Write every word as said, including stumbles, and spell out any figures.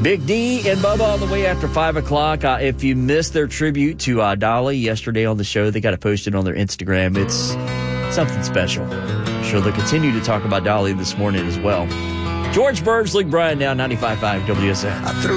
Big D and Bubba on the way after five o'clock. Uh, if you missed their tribute to uh, Dolly yesterday on the show, they got it posted on their Instagram. It's something special. I'm sure they'll continue to talk about Dolly this morning as well. George Burns, Luke Bryan, now ninety-five point five W S N.